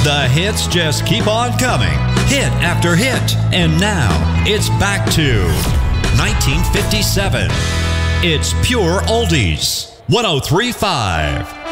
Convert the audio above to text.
The hits just keep on coming, hit after hit. And now, it's back to 1957. It's Pure Oldies. 103.5